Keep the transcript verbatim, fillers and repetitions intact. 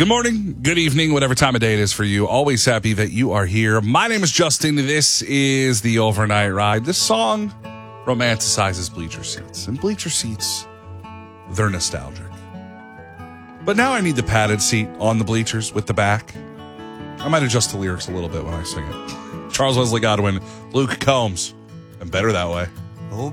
Good morning, good evening, whatever time of day it is for you. Always happy that you are here. My name is Justin. This is the Overnight Ride. This song romanticizes bleacher seats. And bleacher seats, they're nostalgic. But now I need the padded seat on the bleachers with the back. I might adjust the lyrics a little bit when I sing it. Charles Wesley Godwin, Luke Combs, and Better That Way.